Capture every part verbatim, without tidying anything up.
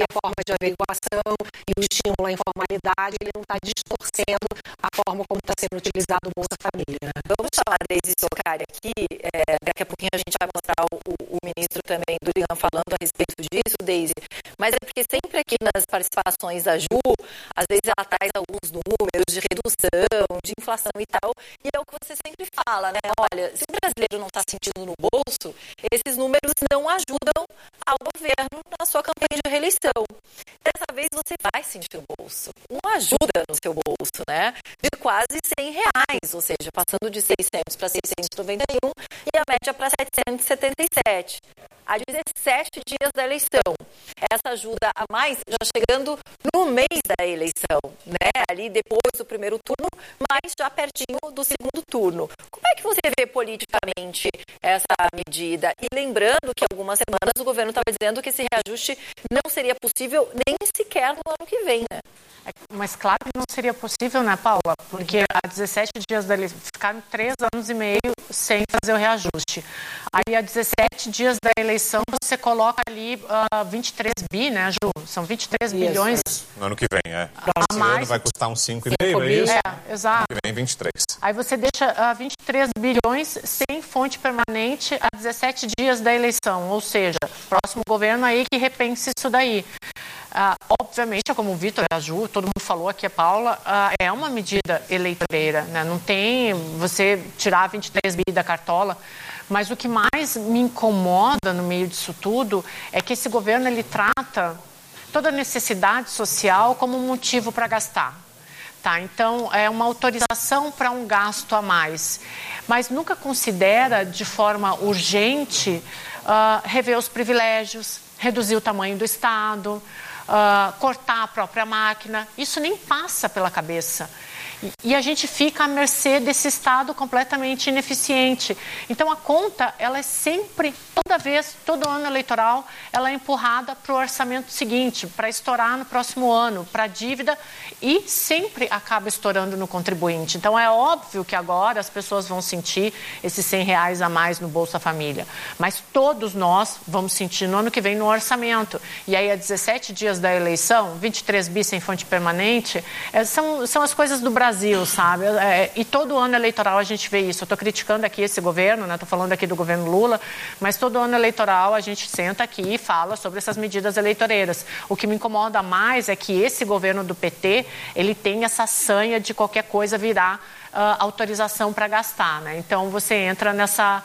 a forma de averiguação e o estímulo à informalidade, ele não está distorcendo a forma como está sendo utilizado o Bolsa Família. Vamos chamar a Deise Socari aqui, é, daqui a pouquinho a gente vai mostrar o, o ministro também do Irã falando a respeito disso, Deise, mas é porque sempre aqui nas participações da Ju, às vezes ela traz alguns números de redução, de inflação e tal, e é o que você sempre fala, né? Olha, se o brasileiro não está sentindo no bolso, esses números não ajudam ao governo na sua campanha de reeleição. Dessa vez você vai sentir no bolso, uma ajuda no seu bolso, né? De quase cem reais, ou seja, passando de seiscentos para seiscentos e noventa e um e a média para setecentos e setenta e sete. Há dezessete dias da eleição. Essa ajuda a mais já chegando no mês da eleição, né? Ali depois do primeiro turno, mas já pertinho do segundo turno. Como é que você vê politicamente essa medida? E lembrando que algumas semanas o governo estava dizendo que esse reajuste não seria possível nem sequer no ano que vem, né? Mas claro que não seria possível, né, Paula? Porque há dezessete dias da eleição, ficaram três anos e meio sem fazer o reajuste. Aí, há dezessete dias da eleição, você coloca ali uh, vinte e três bi, né, Ju? São vinte e três bilhões. No ano que vem, é. A Esse mais... ano vai custar uns cinco vírgula cinco, é isso? É, exato. No ano que vem, vinte e três. Aí você deixa uh, vinte e três bilhões sem fonte permanente há dezessete dias da eleição. Ou seja, próximo governo aí que repense isso daí. Uh, obviamente, como o Vitor e a Ju, todo mundo falou aqui, a Paula, uh, é uma medida eleitoreira, né? Não tem você tirar vinte e três bi da cartola, mas o que mais me incomoda no meio disso tudo é que esse governo ele trata toda a necessidade social como um motivo para gastar. Tá, então, é uma autorização para um gasto a mais, mas nunca considera de forma urgente uh, rever os privilégios, reduzir o tamanho do Estado, Uh, cortar a própria máquina. Isso nem passa pela cabeça. E, e a gente fica à mercê desse Estado completamente ineficiente. Então, a conta, ela é sempre, toda vez, todo ano eleitoral, ela é empurrada para o orçamento seguinte, para estourar no próximo ano, para a dívida, e sempre acaba estourando no contribuinte. Então, é óbvio que agora as pessoas vão sentir esses cem reais a mais no Bolsa Família. Mas todos nós vamos sentir no ano que vem no orçamento. E aí, há dezessete dias da eleição, vinte e três bi sem fonte permanente, é, são, são as coisas do Brasil, sabe? É, e todo ano eleitoral a gente vê isso. Eu estou criticando aqui esse governo, né? Estou falando aqui do governo Lula, mas todo ano eleitoral a gente senta aqui e fala sobre essas medidas eleitoreiras. O que me incomoda mais é que esse governo do P T, ele tem essa sanha de qualquer coisa virar uh, autorização para gastar, né? Então você entra nessa,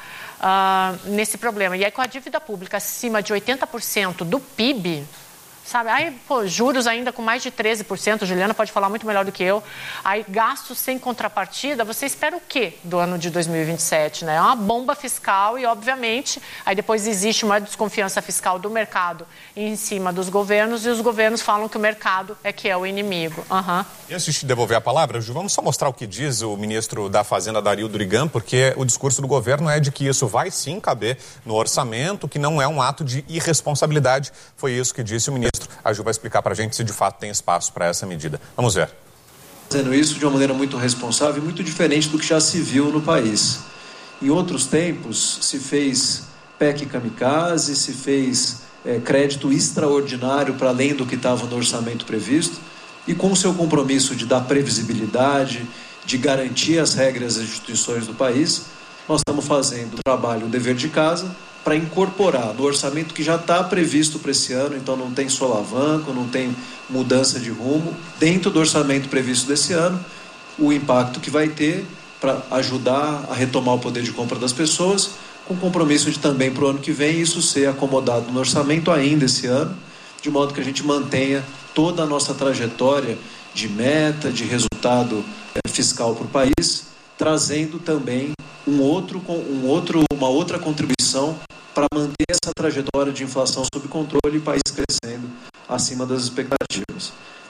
uh, nesse problema. E aí, com a dívida pública acima de oitenta por cento do P I B, sabe? Aí, pô, juros ainda com mais de treze por cento, Juliana pode falar muito melhor do que eu. Aí, gastos sem contrapartida, você espera o quê do ano de dois mil e vinte e sete, né? É uma bomba fiscal e, obviamente, aí depois existe uma desconfiança fiscal do mercado em cima dos governos e os governos falam que o mercado é que é o inimigo. Uhum. E antes de devolver a palavra, Ju, vamos só mostrar o que diz o ministro da Fazenda, Dario Durigan, porque o discurso do governo é de que isso vai sim caber no orçamento, que não é um ato de irresponsabilidade. Foi isso que disse o ministro. A Ju vai explicar para a gente se de fato tem espaço para essa medida. Vamos ver. Fazendo isso de uma maneira muito responsável e muito diferente do que já se viu no país. Em outros tempos se fez P E C kamikaze, se fez é, crédito extraordinário para além do que estava no orçamento previsto, e com o seu compromisso de dar previsibilidade, de garantir as regras e as instituições do país, nós estamos fazendo o trabalho, o dever de casa, para incorporar no orçamento que já está previsto para esse ano, então não tem solavanco, não tem mudança de rumo, dentro do orçamento previsto desse ano, o impacto que vai ter para ajudar a retomar o poder de compra das pessoas, com compromisso de também para o ano que vem isso ser acomodado no orçamento ainda esse ano, de modo que a gente mantenha toda a nossa trajetória de meta, de resultado é, fiscal para o país, trazendo também um outro, um outro, uma outra contribuição para manter essa trajetória de inflação sob controle e o país crescendo acima das expectativas.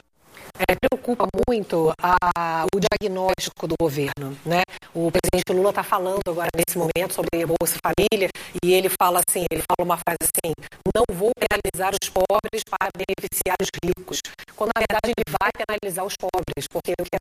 É, preocupa muito a, o diagnóstico do governo, né? O presidente Lula está falando agora nesse momento sobre a Bolsa Família e ele fala assim, ele fala uma frase assim: não vou penalizar os pobres para beneficiar os ricos, quando na verdade ele vai penalizar os pobres, porque o que